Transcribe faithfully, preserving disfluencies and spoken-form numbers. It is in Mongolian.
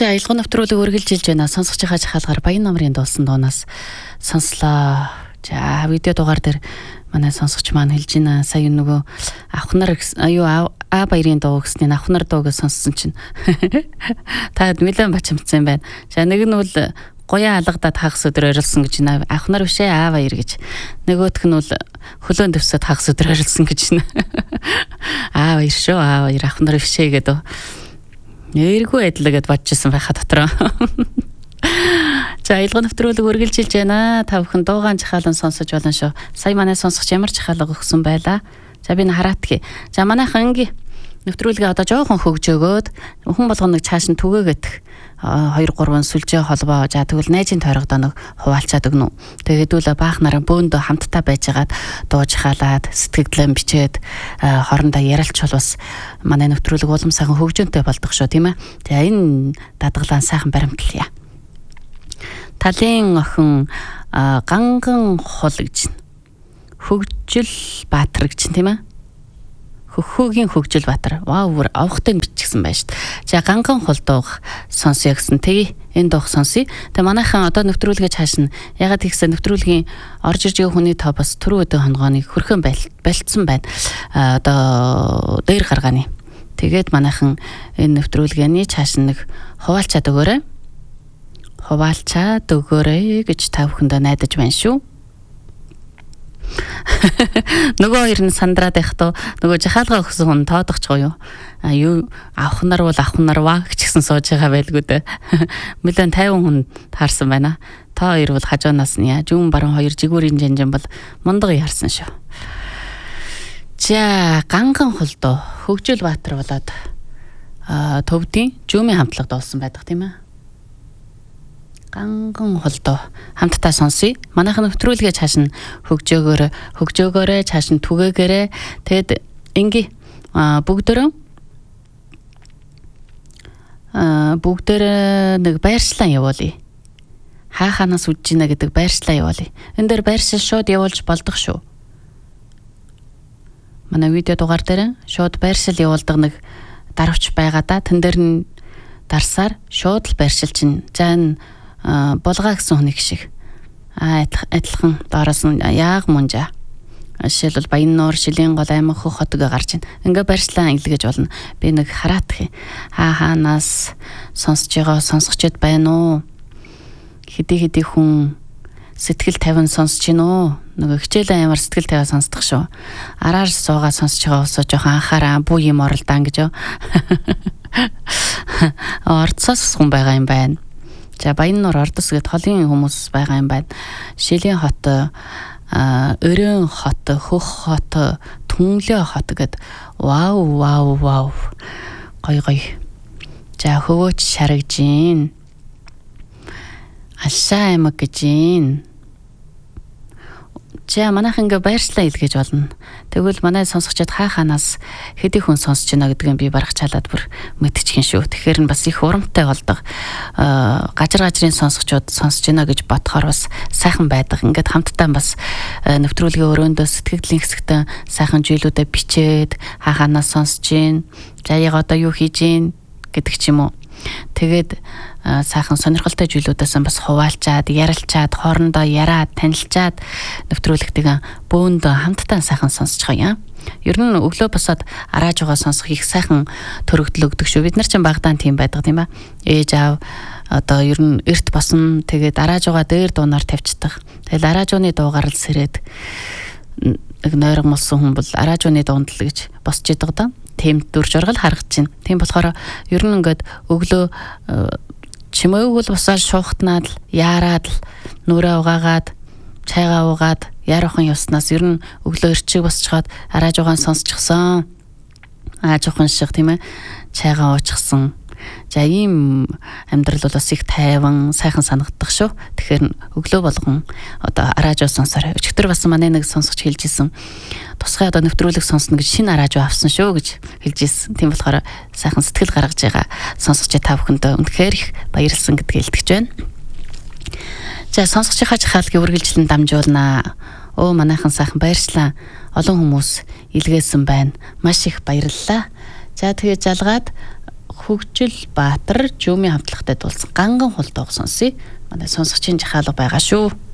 За аялга навтруулыг үргэлжилж байна. Сонсож байгаа жахалгаар Баян намрын дуулсан дуунаас сонслоо. За видео дугаар дээр манай сонсогч маань хэлж байна. Сая нөгөө авхнар аюу А баярын дуу гэсний авхнар дуу гэж сонссон чинь та нэлээд бачимдсан байна. За нэг нь бол гоёа алгадаад хагас өдөр орилсон гэж байна. Авхнар бишээ А баяр гэж. Нөгөөх нь бол хөлөөн дэвсэд хагас өдөр орилсон гэж байна. А баяр шүү. А баяр авхнар бишээ гэдэг. Нэргүй адил гэдээ бодчихсон байхаа дотроо. За аялга навтруулыг үргэлжилж байна. Та бүхэн дуугаан жахаалан сонсож болно шүү. Сая манай сонсогч ямар жахаалга өгсөн байлаа. За би н хараатгий. За манайхан инги навтруулгээ одоо жоохон хөгжөөгөөд хүн болгоно цааш нь түгээгээд хоёр гурван сүлжээ холбоо. За тэгвэл найзын тойрогдоо нэг хуваалцаад өгнө. Тэгээд үл баах нараа бөөндөө хамтдаа байжгаад дууж хаалаад сэтгэлдээ бичээд хоорондоо ярилцвал бас манай навтруулэг улам сайхан хөгжөөнтэй болдог шүү, тийм ээ. За энэ дадгалаан сайхан баримтлая. Талын охин ганган хул гэж хөгжил баатар гэж тийм ээ. Хөхөгийн хөгжил баатар. Вау, бүр авахтай бичсэн байна шүү дээ. За ганган хул дуух сонсё гэсэн. Тэгээ энэ дуух сонсъё. Тэгээ манайхан одоо нэвтрүүлгээ чаашна. Ягаад гэвэл нэвтрүүлгийн орж ирж байгаа хүний тоо бас түрүү өдөө хонгооны хөрхөн байлцсан байна. А одоо дээр гаргааны. Тэгээд манайхан энэ нэвтрүүлгээний чаашна нэг хуваалцаад өгөөрэй. Хуваалцаад өгөөрэй гэж та бүхэндээ найдаж байна шүү. Нөгөө хоёр нь сандраад байх тоо нөгөө жахаалга өгсөн хүн тоодох ч гоё. А юу авахнар бол авахнар ваа гэсэн сууж байгаа байлгүй дээ. Мөлөн пятьдесят хүн таарсан байна. Та хоёр бол хажуунаас нь яаж юм баруун хоёр жигүүрийн жанжин бол мундаг ярсан шүү. За ганган холдоо хөгжил баатар болоод а төвдийн жүүмийн хамтлаг дуулсан байдаг тийм ээ. Ганган холдоо хамтдаа сонсъё. Манайхан нэвтрүүлгээ цааш нь хөгжөөгөөрэ хөгжөөгөөрэ цааш нь түгээгээрэ. Тэгэд инги бүгдөө а бүгдөө нэг байршлан явуулъя. Хааханаас үдж гинэ гэдэг байршлан явуулъя. Энэ дээр байршил шууд явуулж болдог шүү. Манай видео дугаар дээр шууд байршил явуулдаг нэг дарвч байгаа да. Тэн дээр нь дарсаар шууд л байршил чинь. За энэ булгаа гэсэн хүнийг шиг а адилхан доороос нь яг мунжаа жишээлбэл Баян нуур Шилийн гол аймаг хөх хотог гарч ийн ингээ барьслаа илгээж болно. Би нэг хараадах хаа хаанаас сонсож байгаа сонсогчд байна уу? Хэдий хэдий хүн сэтгэл тавин сонсож гин үү? Нөгөө хичээлэн амар сэтгэл тавиа сонсдог шүү. Араар суугаа сонсож байгаа усоо жоохон анхаараа бүү юм оролдоо гэж юу. Орцоос хүн байгаа юм байна. За Баян нуур Ордос гэд холын хүмүүс байгаа юм байна. Шилийн хот, Өрөөн хот, Хөх хот, Түнлээ хот гэд вау вау вау. Гой гой. За хөвөөч шарагжин. Алшаа аймаг гэжин. За манайхан ингээ байршлаа илгээж болно. Тэгвэл манай сонсогчид хаа ханаас хэдий хүн сонсож байна гэдгийг би барах чалаад бүр мэдчихин шүү. Тэгэхээр нь бас их урамтай болдог. Аа гажир гажрын сонсогчид сонсож байна гэж бодохоор бас сайхан байдаг. Ингээд хамтдаа бас нэвтрүүлгийн өрөөндөө сэтгэлийн хэсэгтээ сайхан зүйлүүдэд бичээд хаа ханаас сонсож байна. За яг одоо юу хийж байна гэдэг ч юм уу. Тэгээд сайхан сонирхолтой зүйлүүдээс бас хуваалцаад, ярилцаад, хоорондоо яраад, танилцаад нэвтрүүлэгтэйг бөөндөө хамтдаа сайхан сонсож байгаа юм. Ер нь өглөө босоод арааж байгаа сонсох их сайхан төрөгдөл өгдөг шүү. Бид нар ч багадаа тийм байдаг тийм ба. Ээж аав одоо ер нь эрт босно. Тэгээд арааж байгаа дээр дуунаар тавьчихдаг. Тэгэл араажууны дуугаар л сэрээд нэг нойрон молсон хүн бол араажууны дуунд л гэж босч идэг даа. Тийм дүр жургал харагдаж байна. Тийм болохоор ер нь ингээд өглөө чимээг бол босоод шуухтнаад л яараад л нүрээ угаагаад чайгаа уугаад яарахын явснаас ер нь өглөө эрчиг босчоод арааж угаан сонсчихсон. Ааж ухаан шиг тийм ээ чайгаа уучихсан. За ийм амьдрал бол бас их тайван сайхан санагдах шүү. Тэгэхээр өглөө болгон одоо арааж сонсороо. Өчигдөр бас манай нэг сонсогч хэлжсэн. Тусгай одоо нэвтрүүлэг сонсно гэж шинэ арааж авсан шүү гэж хэлжсэн. Тийм болохоор сайхан сэтгэл гаргаж байгаа сонсогч та бүхэндээ үнэхээр их баярлсан гэдгийг илтгэж байна. За сонсогчийнхаа жахаалгыг үргэлжлэн дамжуулнаа. Оо манайхан сайхан баярлалаа. Олон хүмүүс илгээсэн байна. Маш их баярлалаа. За тэгээ жалгаад Хөгжил Баатар Жүүмийн хамтлагтай дуулсан ганган хул дууг сонсъё. Манай сонсогчийн жахаалга байгаа шүү.